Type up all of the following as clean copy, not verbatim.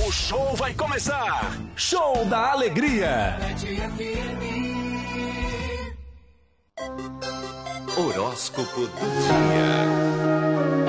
O show vai começar. Show da Alegria. Horóscopo do dia.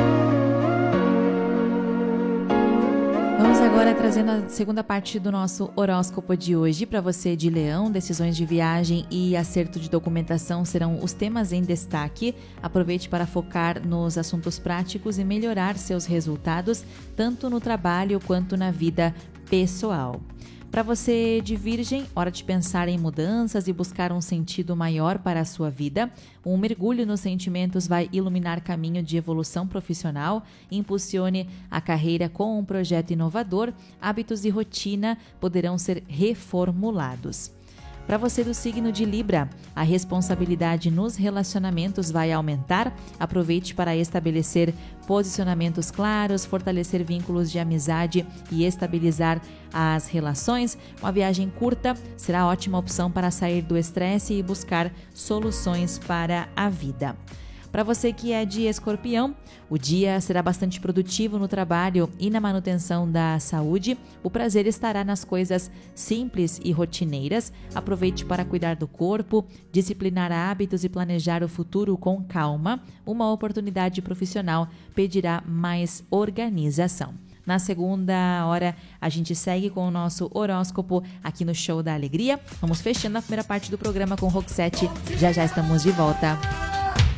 Vamos agora trazendo a segunda parte do nosso horóscopo de hoje. Para você de Leão, decisões de viagem e acerto de documentação serão os temas em destaque. Aproveite para focar nos assuntos práticos e melhorar seus resultados, tanto no trabalho quanto na vida pessoal. Para você de Virgem, hora de pensar em mudanças e buscar um sentido maior para a sua vida. Um mergulho nos sentimentos vai iluminar caminho de evolução profissional. Impulsione a carreira com um projeto inovador. Hábitos e rotina poderão ser reformulados. Para você do signo de Libra, a responsabilidade nos relacionamentos vai aumentar. Aproveite para estabelecer posicionamentos claros, fortalecer vínculos de amizade e estabilizar as relações. Uma viagem curta será ótima opção para sair do estresse e buscar soluções para a vida. Para você que é de Escorpião, o dia será bastante produtivo no trabalho e na manutenção da saúde. O prazer estará nas coisas simples e rotineiras. Aproveite para cuidar do corpo, disciplinar hábitos e planejar o futuro com calma. Uma oportunidade profissional pedirá mais organização. Na segunda hora, a gente segue com o nosso horóscopo aqui no Show da Alegria. Vamos fechando a primeira parte do programa com Roxette. Já estamos de volta.